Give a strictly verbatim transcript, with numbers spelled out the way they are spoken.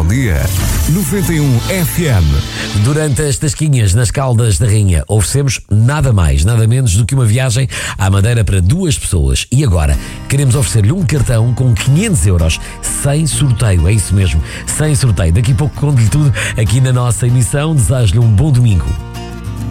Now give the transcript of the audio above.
dia. noventa e um F M. Durante as tasquinhas nas Caldas da Rainha, oferecemos nada mais, nada menos do que uma viagem à Madeira para duas pessoas. E agora, queremos oferecer-lhe um cartão com quinhentos euros, sem sorteio. É isso mesmo, sem sorteio. Daqui a pouco conto-lhe tudo aqui na nossa emissão. Desejo-lhe um bom domingo.